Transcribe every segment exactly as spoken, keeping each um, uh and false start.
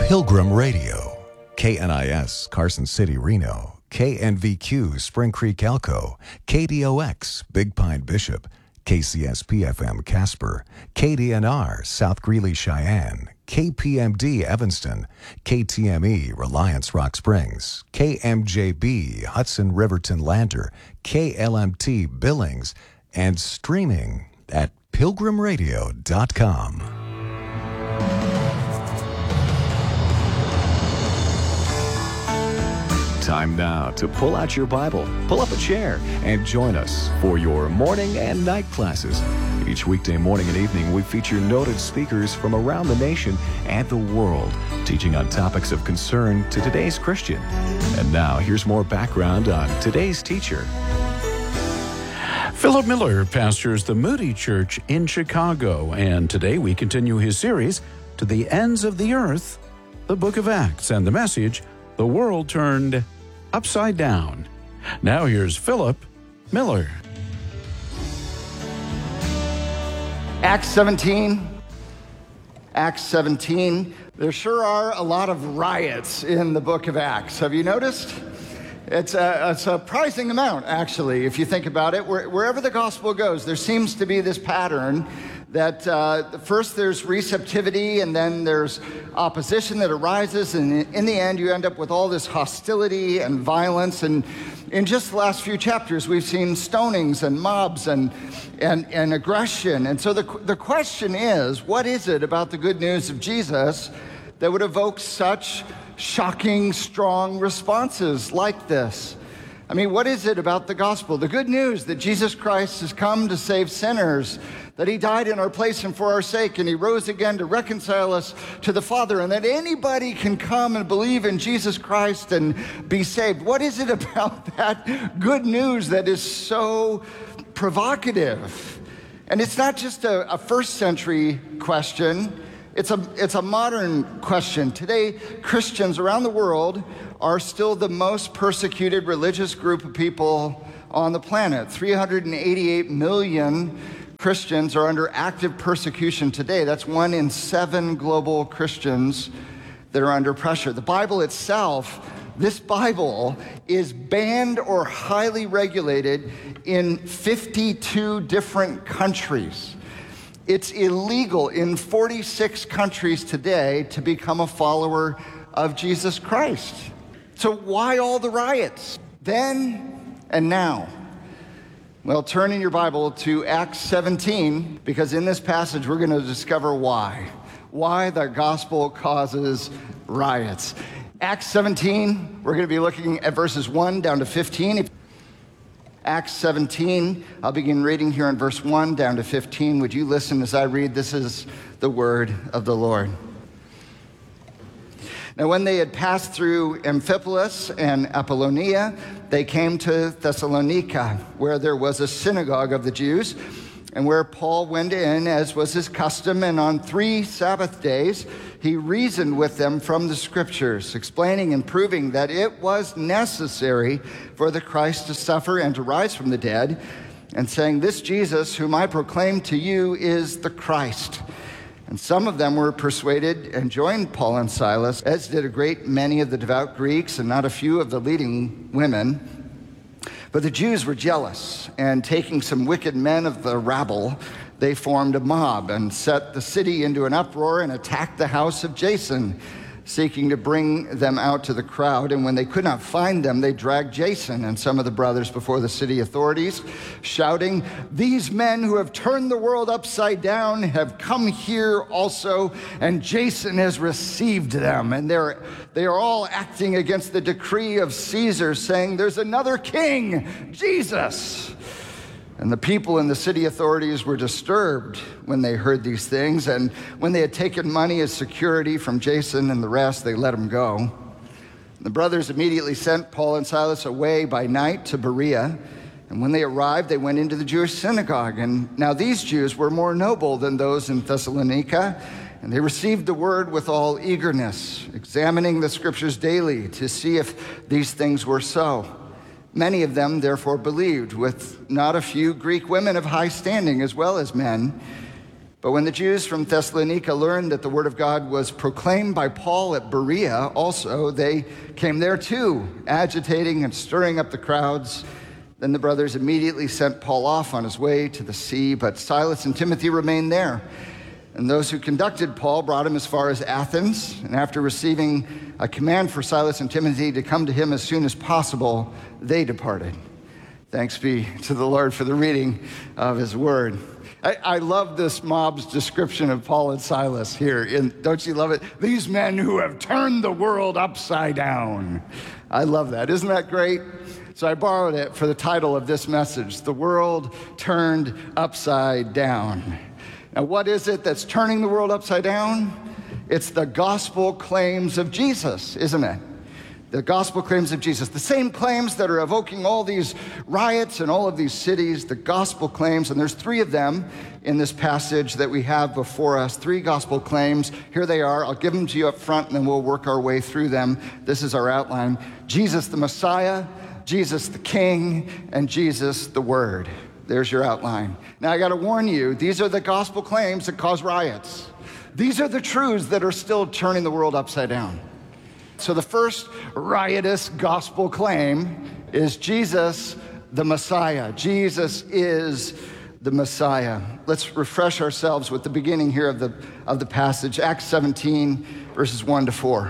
Pilgrim Radio, K N I S, Carson City, Reno, K N V Q, Spring Creek, Elko, K D O X, Big Pine, Bishop, K C S P F M, Casper, K D N R, South Greeley, Cheyenne, K P M D, Evanston, K T M E, Reliance, Rock Springs, K M J B, Hudson, Riverton, Lander, K L M T, Billings, and streaming at pilgrim radio dot com. Time now to pull out your Bible, pull up a chair, and join us for your morning and night classes. Each weekday morning and evening, we feature noted speakers from around the nation and the world, teaching on topics of concern to today's Christian. And now, here's more background on today's teacher. Philip Miller pastors the Moody Church in Chicago, and today we continue his series, To the Ends of the Earth, the Book of Acts, and the message, The World Turned Upside Down. Now here's Philip Miller. Acts seventeen. Acts seventeen. There sure are a lot of riots in the book of Acts. Have you noticed? It's a, a surprising amount, actually, if you think about it. Where, wherever the gospel goes, there seems to be this pattern that uh, first there's receptivity and then there's opposition that arises, and in the end you end up with all this hostility and violence. And in just the last few chapters we've seen stonings and mobs and and, and aggression. And so the, the question is, what is it about the good news of Jesus that would evoke such shocking, strong responses like this? I mean, what is it about the gospel? The good news that Jesus Christ has come to save sinners, that he died in our place and for our sake, and he rose again to reconcile us to the Father, and that anybody can come and believe in Jesus Christ and be saved. What is it about that good news that is so provocative? And it's not just a, a first century question. It's a, it's a modern question. Today, Christians around the world are still the most persecuted religious group of people on the planet. three hundred eighty-eight million Christians are under active persecution today. That's one in seven global Christians that are under pressure. The Bible itself, this Bible, is banned or highly regulated in fifty-two different countries. It's illegal in forty-six countries today to become a follower of Jesus Christ. So why all the riots then and now? Well, turn in your Bible to Acts seventeen, because in this passage we're going to discover why. Why the gospel causes riots. Acts seventeen, we're going to be looking at verses one down to fifteen. Acts seventeen, I'll begin reading here in verse one down to fifteen. Would you listen as I read? This is the word of the Lord. Now, when they had passed through Amphipolis and Apollonia, they came to Thessalonica, where there was a synagogue of the Jews, and where Paul went in, as was his custom, and on three Sabbath days he reasoned with them from the Scriptures, explaining and proving that it was necessary for the Christ to suffer and to rise from the dead, and saying, "This Jesus, whom I proclaim to you, is the Christ." And some of them were persuaded and joined Paul and Silas, as did a great many of the devout Greeks and not a few of the leading women. But the Jews were jealous, and taking some wicked men of the rabble, they formed a mob and set the city into an uproar and attacked the house of Jason, seeking to bring them out to the crowd. And when they could not find them, they dragged Jason and some of the brothers before the city authorities, shouting, "These men who have turned the world upside down have come here also, and Jason has received them." And they're, they are all acting against the decree of Caesar, saying, "There's another king, Jesus." And the people and the city authorities were disturbed when they heard these things. And when they had taken money as security from Jason and the rest, they let him go. The brothers immediately sent Paul and Silas away by night to Berea. And when they arrived, they went into the Jewish synagogue. And now these Jews were more noble than those in Thessalonica. And they received the word with all eagerness, examining the Scriptures daily to see if these things were so. Many of them therefore believed, with not a few Greek women of high standing as well as men. But when the Jews from Thessalonica learned that the word of God was proclaimed by Paul at Berea also, they came there too, agitating and stirring up the crowds. Then the brothers immediately sent Paul off on his way to the sea, but Silas and Timothy remained there. And those who conducted Paul brought him as far as Athens. And after receiving a command for Silas and Timothy to come to him as soon as possible, they departed. Thanks be to the Lord for the reading of his word. I, I love this mob's description of Paul and Silas here. In, don't you love it? These men who have turned the world upside down. I love that. Isn't that great? So I borrowed it for the title of this message, The World Turned Upside Down. Now, what is it that's turning the world upside down? It's the gospel claims of Jesus, isn't it? The gospel claims of Jesus, the same claims that are evoking all these riots in all of these cities, the gospel claims, and there's three of them in this passage that we have before us, three gospel claims. Here they are. I'll give them to you up front, and then we'll work our way through them. This is our outline. Jesus the Messiah, Jesus the King, and Jesus the Word. There's your outline. Now, I got to warn you, these are the gospel claims that cause riots. These are the truths that are still turning the world upside down. So the first riotous gospel claim is Jesus the Messiah. Jesus is the Messiah. Let's refresh ourselves with the beginning here of the, of the passage, Acts seventeen, verses one to four.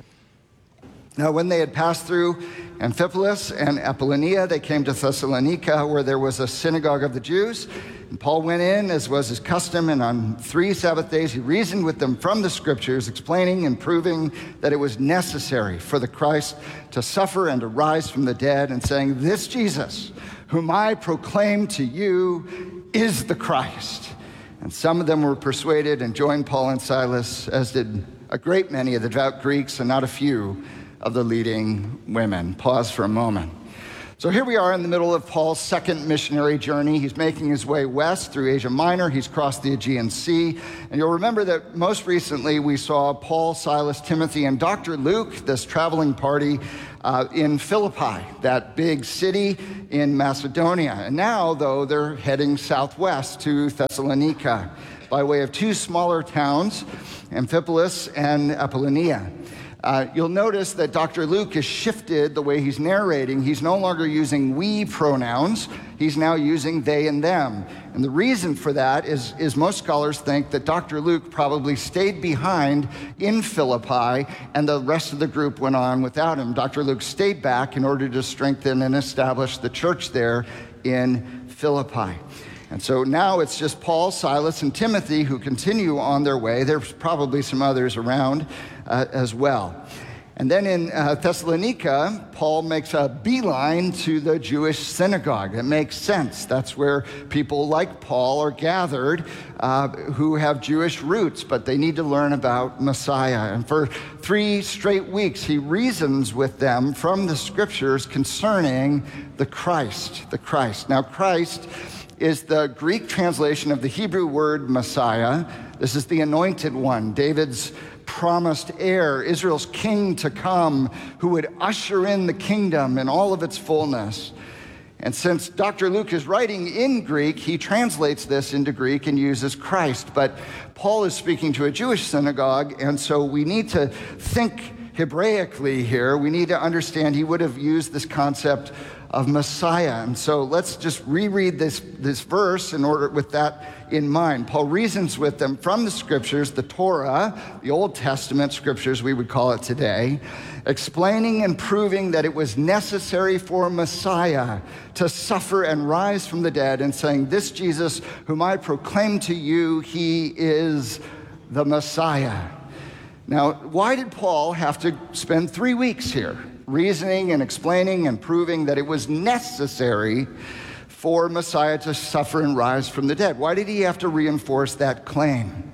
Now, when they had passed through Amphipolis and Apollonia, they came to Thessalonica, where there was a synagogue of the Jews. And Paul went in, as was his custom, and on three Sabbath days he reasoned with them from the Scriptures, explaining and proving that it was necessary for the Christ to suffer and to rise from the dead, and saying, "This Jesus, whom I proclaim to you, is the Christ." And some of them were persuaded and joined Paul and Silas, as did a great many of the devout Greeks and not a few of the leading women. Pause for a moment. So here we are in the middle of Paul's second missionary journey. He's making his way west through Asia Minor. He's crossed the Aegean Sea. And you'll remember that most recently we saw Paul, Silas, Timothy, and Doctor Luke, this traveling party, uh, in Philippi, that big city in Macedonia. And now, though, they're heading southwest to Thessalonica by way of two smaller towns, Amphipolis and Apollonia. Uh, you'll notice that Doctor Luke has shifted the way he's narrating. He's no longer using we pronouns. He's now using they and them. And the reason for that is, is most scholars think that Doctor Luke probably stayed behind in Philippi and the rest of the group went on without him. Doctor Luke stayed back in order to strengthen and establish the church there in Philippi. And so now it's just Paul, Silas, and Timothy who continue on their way. There's probably some others around uh, as well. And then in uh, Thessalonica, Paul makes a beeline to the Jewish synagogue. It makes sense. That's where people like Paul are gathered uh, who have Jewish roots, but they need to learn about Messiah. And for three straight weeks, he reasons with them from the scriptures concerning the Christ, the Christ. Now, Christ is the Greek translation of the Hebrew word Messiah. This is the anointed one, David's promised heir, Israel's king to come, who would usher in the kingdom in all of its fullness. And since Doctor Luke is writing in Greek, he translates this into Greek and uses Christ. But Paul is speaking to a Jewish synagogue, and so we need to think Hebraically here. We need to understand he would have used this concept of Messiah. And so let's just reread this, this verse in order with that in mind. Paul reasons with them from the scriptures, the Torah, the Old Testament scriptures we would call it today, explaining and proving that it was necessary for Messiah to suffer and rise from the dead, and saying, "This Jesus whom I proclaim to you, he is the Messiah." Now, why did Paul have to spend three weeks here reasoning and explaining and proving that it was necessary for Messiah to suffer and rise from the dead? Why did he have to reinforce that claim?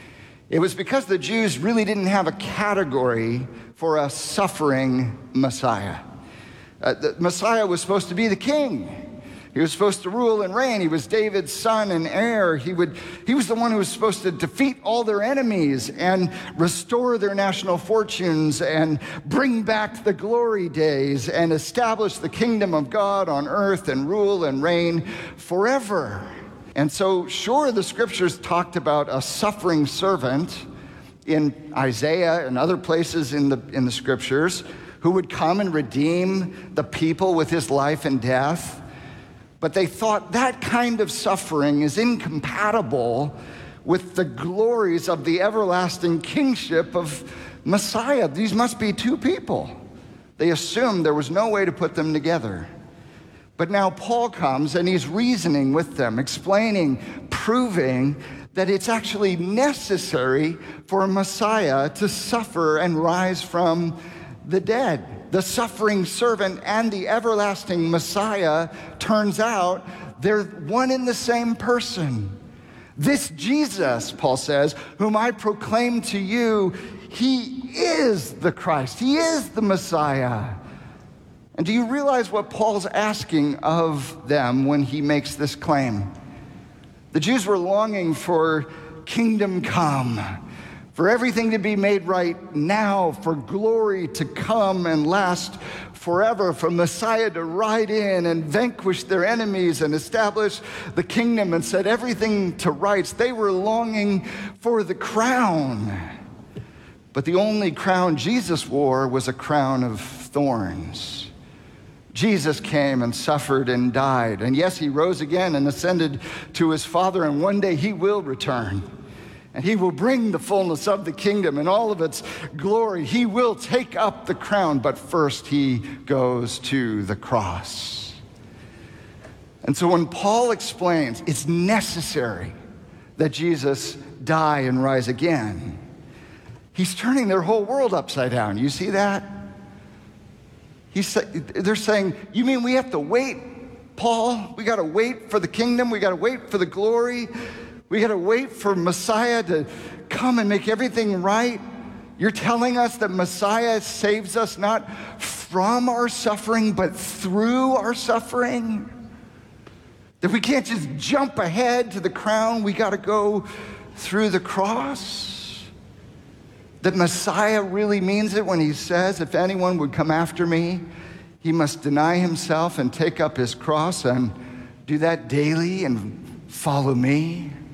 It was because the Jews really didn't have a category for a suffering Messiah. Uh, the Messiah was supposed to be the king. He was supposed to rule and reign. He was David's son and heir. He would, he was the one who was supposed to defeat all their enemies and restore their national fortunes and bring back the glory days and establish the kingdom of God on earth and rule and reign forever. And so, sure, the scriptures talked about a suffering servant in Isaiah and other places in the, in the scriptures who would come and redeem the people with his life and death. But they thought that kind of suffering is incompatible with the glories of the everlasting kingship of Messiah. These must be two people. They assumed there was no way to put them together. But now Paul comes and he's reasoning with them, explaining, proving that it's actually necessary for a Messiah to suffer and rise from the dead. The suffering servant and the everlasting Messiah, turns out they're one and the same person. This Jesus, Paul says, whom I proclaim to you, he is the Christ. He is the Messiah. And do you realize what Paul's asking of them when he makes this claim? The Jews were longing for kingdom come, for everything to be made right now, for glory to come and last forever, for Messiah to ride in and vanquish their enemies and establish the kingdom and set everything to rights. They were longing for the crown. But the only crown Jesus wore was a crown of thorns. Jesus came and suffered and died. And yes, he rose again and ascended to his Father, and one day he will return. And he will bring the fullness of the kingdom and all of its glory. He will take up the crown, but first he goes to the cross. And so when Paul explains it's necessary that Jesus die and rise again, he's turning their whole world upside down. You see that? He's, they're saying, you mean we have to wait, Paul? We got to wait for the kingdom? We got to wait for the glory? We got to wait for Messiah to come and make everything right? You're telling us that Messiah saves us not from our suffering, but through our suffering? That we can't just jump ahead to the crown, we got to go through the cross? That Messiah really means it when he says, if anyone would come after me, he must deny himself and take up his cross and do that daily and follow me?